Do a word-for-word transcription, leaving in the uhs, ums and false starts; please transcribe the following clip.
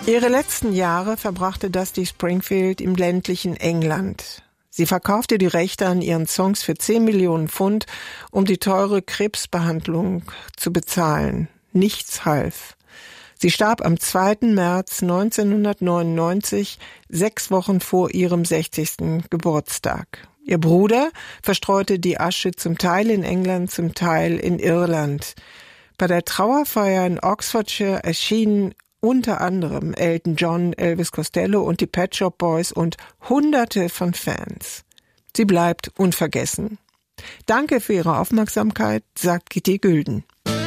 Ihre letzten Jahre verbrachte Dusty Springfield im ländlichen England. Sie verkaufte die Rechte an ihren Songs für zehn Millionen Pfund, um die teure Krebsbehandlung zu bezahlen. Nichts half. Sie starb am zweiten März neunzehnhundertneunundneunzig, sechs Wochen vor ihrem sechzigsten Geburtstag. Ihr Bruder verstreute die Asche zum Teil in England, zum Teil in Irland. Bei der Trauerfeier in Oxfordshire erschienen unter anderem Elton John, Elvis Costello und die Pet Shop Boys und Hunderte von Fans. Sie bleibt unvergessen. Danke für Ihre Aufmerksamkeit, sagt Gitti Gülden.